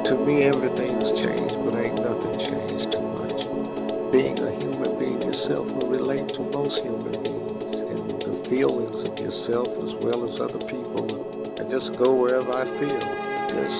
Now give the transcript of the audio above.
To me, everything's changed, but ain't nothing changed too much. Being a human being yourself will relate to most human beings, and the feelings of yourself as well as other people. I just go wherever I feel.